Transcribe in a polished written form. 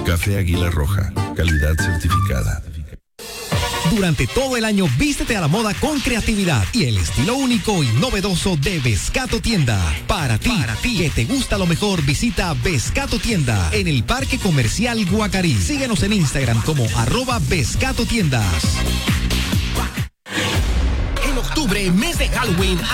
Café Águila Roja, calidad certificada. Durante todo el año vístete a la moda con creatividad y el estilo único y novedoso de Bescato Tienda. Para ti, que te gusta lo mejor, visita Bescato Tienda en el Parque Comercial Guacarí. Síguenos en Instagram como @Bescato Tiendas. En octubre, mes de Halloween,